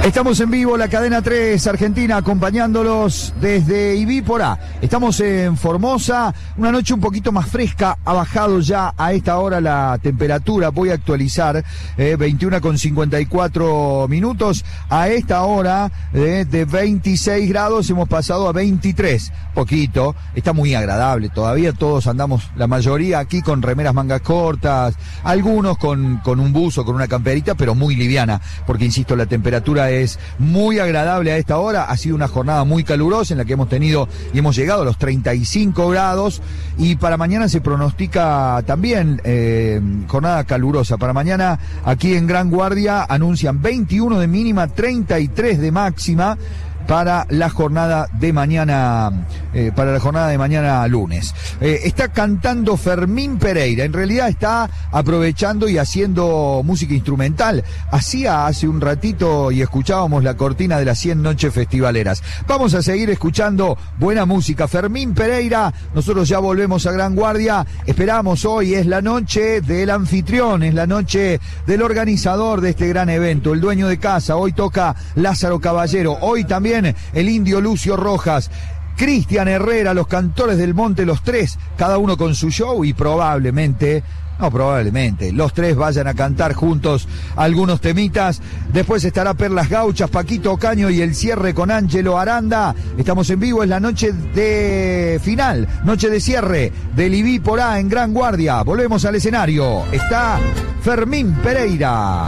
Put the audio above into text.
Estamos en vivo, la cadena 3 Argentina, acompañándolos desde Ibípora. Estamos en Formosa, una noche un poquito más fresca, ha bajado ya a esta hora la temperatura, voy a actualizar, 21,54 minutos. A esta hora de 26 grados hemos pasado a 23, poquito, está muy agradable, todavía todos andamos, la mayoría aquí con remeras mangas cortas, algunos con un buzo, con una camperita, pero muy liviana, porque insisto, la temperatura es muy agradable a esta hora. Ha sido una jornada muy calurosa en la que hemos tenido y hemos llegado a los 35 grados, y para mañana se pronostica también jornada calurosa. Para mañana aquí en Gran Guardia anuncian 21 de mínima, 33 de máxima para la jornada de mañana, lunes. Está cantando Fermín Pereira, en realidad está aprovechando y haciendo música instrumental. Hacía hace un ratito y escuchábamos la cortina de las 100 noches festivaleras. Vamos a seguir escuchando buena música. Fermín Pereira, nosotros ya volvemos a Gran Guardia. Esperamos, hoy es la noche del anfitrión, es la noche del organizador de este gran evento, el dueño de casa. Hoy toca Lázaro Caballero, hoy también el Indio Lucio Rojas, Cristian Herrera, los Cantores del Monte, los tres, cada uno con su show, y probablemente los tres vayan a cantar juntos algunos temitas. Después estará Perlas Gauchas, Paquito Ocaño y el cierre con Ángelo Aranda. Estamos en vivo, es la noche de final, noche de cierre del Ibípora en Gran Guardia. Volvemos al escenario, está Fermín Pereira.